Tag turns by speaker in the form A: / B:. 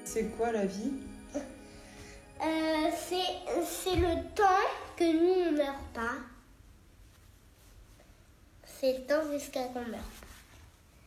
A: C'est quoi la vie?
B: C'est le temps que nous, on ne meurt pas. C'est le temps jusqu'à qu'on meurt.